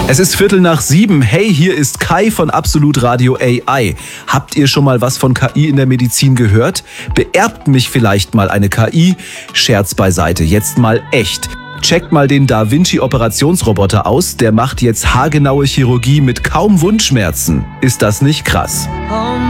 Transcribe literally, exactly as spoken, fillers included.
Es ist Viertel nach sieben. Hey, hier ist Kai von Absolut Radio A I. Habt ihr schon mal was von K I in der Medizin gehört? Beerbt mich vielleicht mal eine K I? Scherz beiseite, jetzt mal echt. Checkt mal den Da Vinci Operationsroboter aus. Der macht jetzt haargenaue Chirurgie mit kaum Wundschmerzen. Ist das nicht krass?